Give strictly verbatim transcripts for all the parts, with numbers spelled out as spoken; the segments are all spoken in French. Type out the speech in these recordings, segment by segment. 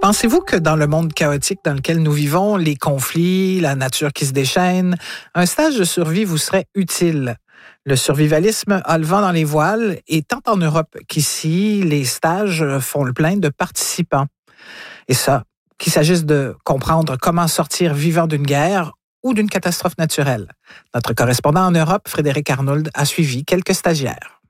Pensez-vous que dans le monde chaotique dans lequel nous vivons, les conflits, la nature qui se déchaîne, un stage de survie vous serait utile? Le survivalisme a le vent dans les voiles et tant en Europe qu'ici, les stages font le plein de participants. Et ça, qu'il s'agisse de comprendre comment sortir vivant d'une guerre ou d'une catastrophe naturelle. Notre correspondant en Europe, Frédéric Arnould, a suivi quelques stagiaires.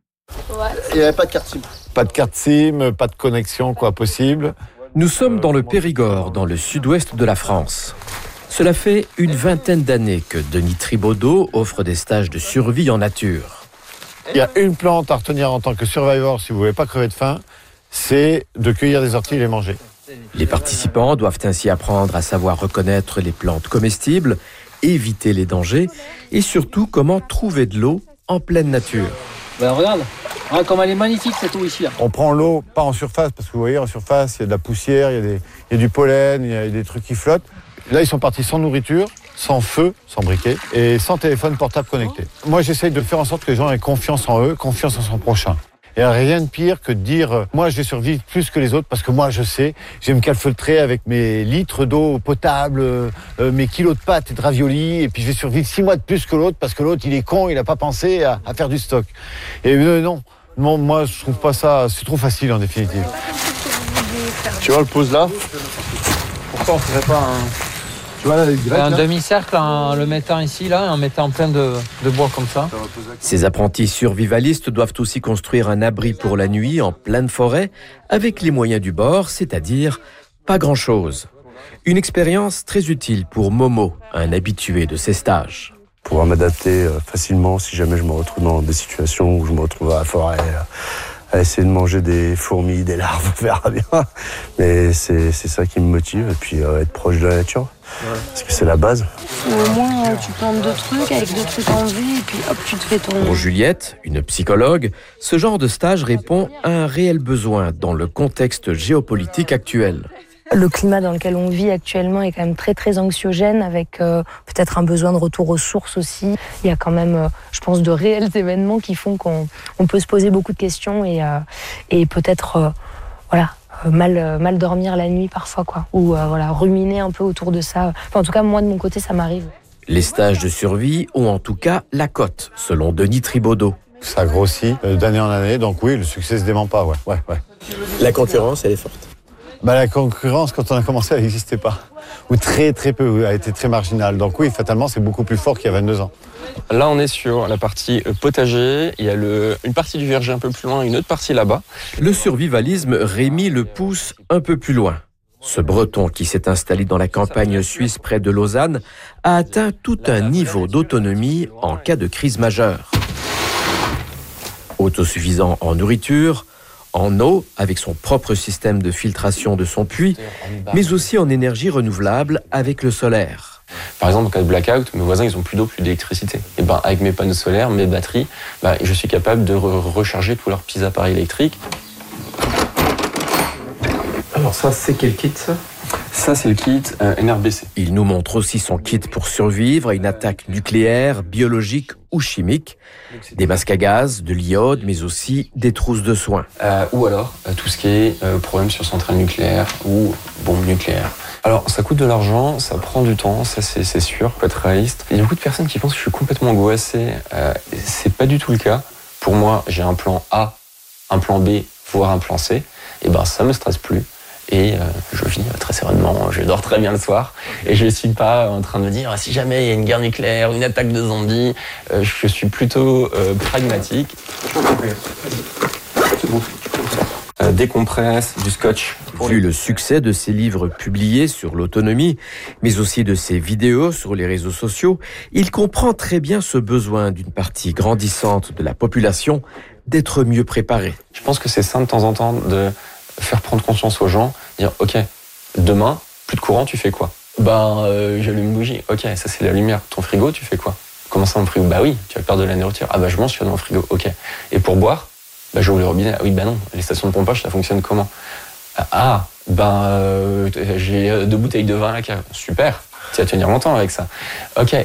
Il n'y avait pas de carte SIM. Pas de carte SIM, pas de connexion quoi possible. Nous sommes dans le Périgord, dans le sud-ouest de la France. Cela fait une vingtaine d'années que Denis Tribaudot offre des stages de survie en nature. Il y a une plante à retenir en tant que survivor si vous ne voulez pas crever de faim, c'est de cueillir des orties et les manger. Les participants doivent ainsi apprendre à savoir reconnaître les plantes comestibles, éviter les dangers et surtout comment trouver de l'eau en pleine nature. Ben regarde, hein, comme elle est magnifique cette eau ici. Là. On prend l'eau, pas en surface, parce que vous voyez, en surface, il y a de la poussière, il y a, des, il y a du pollen, il y a des trucs qui flottent. Là, ils sont partis sans nourriture, sans feu, sans briquet, et sans téléphone portable connecté. Moi, j'essaye de faire en sorte que les gens aient confiance en eux, confiance en son prochain. Il n'y a rien de pire que de dire euh, « moi, je vais survivre plus que les autres parce que moi, je sais, je vais me calfeutrer avec mes litres d'eau potable, euh, mes kilos de pâtes et de raviolis, et puis je vais survivre six mois de plus que l'autre parce que l'autre, il est con, il n'a pas pensé à, à faire du stock. » Et euh, non, non, moi, je trouve pas ça, c'est trop facile en définitive. Tu vois le pose là? Pourquoi on ferait pas un... Tu vois, là, les grecs, un là demi-cercle en le mettant ici, là, en mettant plein de, de bois comme ça. Ces apprentis survivalistes doivent aussi construire un abri pour la nuit en pleine forêt avec les moyens du bord, c'est-à-dire pas grand-chose. Une expérience très utile pour Momo, un habitué de ces stages. Pouvoir m'adapter facilement si jamais je me retrouve dans des situations où je me retrouve à la forêt, à essayer de manger des fourmis, des larves, on verra bien. Mais c'est, c'est ça qui me motive, et puis euh, être proche de la nature. Ouais. Parce que c'est la base. Au moins, tu plantes deux trucs avec deux trucs en vie et puis hop, tu te fais ton... Pour Juliette, une psychologue, ce genre de stage répond à un réel besoin dans le contexte géopolitique actuel. Le climat dans lequel on vit actuellement est quand même très très anxiogène avec euh, peut-être un besoin de retour aux sources aussi. Il y a quand même, euh, je pense, de réels événements qui font qu'on on peut se poser beaucoup de questions et, euh, et peut-être euh, voilà, euh, mal, euh, mal dormir la nuit parfois, quoi. Ou euh, voilà, ruminer un peu autour de ça. Enfin, en tout cas, moi de mon côté, ça m'arrive. Les stages de survie ont en tout cas la cote, selon Denis Tribaudot. Ça grossit euh, d'année en année, donc oui, le succès se dément pas, ouais, ouais, ouais. La concurrence, elle est forte. Bah, la concurrence, quand on a commencé, elle n'existait pas. Ou très très peu, elle a été très marginale. Donc oui, fatalement, c'est beaucoup plus fort qu'il y a vingt-deux ans. Là, on est sur la partie potager. Il y a le, une partie du verger un peu plus loin, une autre partie là-bas. Le survivalisme, Rémi le pousse un peu plus loin. Ce Breton qui s'est installé dans la campagne suisse près de Lausanne a atteint tout un niveau d'autonomie en cas de crise majeure. Autosuffisant en nourriture, en eau, avec son propre système de filtration de son puits, mais aussi en énergie renouvelable avec le solaire. Par exemple, en cas de blackout, mes voisins, ils n'ont plus d'eau, plus d'électricité. Et ben, avec mes panneaux solaires, mes batteries, ben, je suis capable de re- recharger tous leurs petits appareils électriques. Alors ça, c'est quel kit, ça ? Ça, c'est le kit euh, N R B C. Il nous montre aussi son kit pour survivre à une attaque nucléaire, biologique ou chimique. Des masques à gaz, de l'iode, mais aussi des trousses de soins. Euh, ou alors, euh, tout ce qui est euh, problème sur centrale nucléaire ou bombe nucléaire. Alors, ça coûte de l'argent, ça prend du temps, ça c'est, c'est sûr, faut être réaliste. Il y a beaucoup de personnes qui pensent que je suis complètement angoissé. Euh, c'est pas du tout le cas. Pour moi, j'ai un plan A, un plan B, voire un plan C. Et ben, ça me stresse plus. Et euh, je vis très sereinement, je dors très bien le soir. Et je ne suis pas en train de me dire, si jamais il y a une guerre nucléaire, une attaque de zombies, euh, je suis plutôt euh, pragmatique. Euh, décompresse, du scotch. Vu le succès de ses livres publiés sur l'autonomie, mais aussi de ses vidéos sur les réseaux sociaux, il comprend très bien ce besoin d'une partie grandissante de la population d'être mieux préparée. Je pense que c'est sain de temps en temps de faire prendre conscience aux gens, dire ok, demain, plus de courant, tu fais quoi? Ben, euh, j'allume une bougie. Ok, ça c'est la lumière. Ton frigo, tu fais quoi? Comment ça, mon frigo? Bah oui, tu vas perdre de la nourriture. Ah bah je mange, tu vas dans le frigo. Ok. Et pour boire? Bah j'ouvre le robinet. Ah oui, bah non. Les stations de pompage, ça fonctionne comment? Ah, ben euh, j'ai deux bouteilles de vin à la cave. Super. Tu vas tenir longtemps avec ça. Ok.